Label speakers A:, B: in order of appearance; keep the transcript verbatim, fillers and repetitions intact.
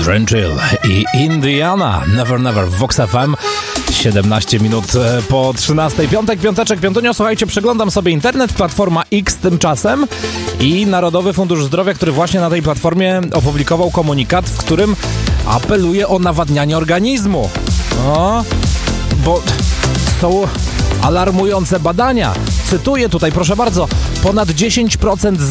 A: Drenchill i Indiana. Never Never w Vox F M. siedemnaście minut po trzynastej. Piątek, piąteczek, piątunio. Słuchajcie, przeglądam sobie internet, platforma X tymczasem i Narodowy Fundusz Zdrowia, który właśnie na tej platformie opublikował komunikat, w którym apeluje o nawadnianie organizmu. No, bo są alarmujące badania. Cytuję tutaj, proszę bardzo, ponad dziesięć procent